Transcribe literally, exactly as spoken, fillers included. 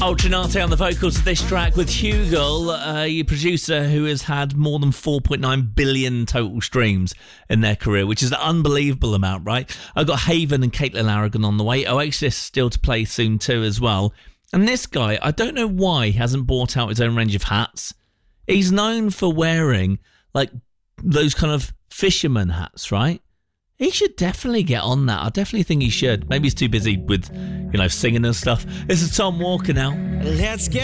Ultranate on the vocals of this track with Hugel, a producer who has had more than four point nine billion total streams in their career, which is an unbelievable amount, right? I've got Haven and Caitlin Aragon on the way. Oasis still to play soon too as well. And this guy, I don't know why he hasn't bought out his own range of hats. He's known for wearing like those kind of fisherman hats, right? He should definitely get on that. I definitely think he should. Maybe he's too busy with, you know, singing and stuff. This is Tom Walker now. Let's get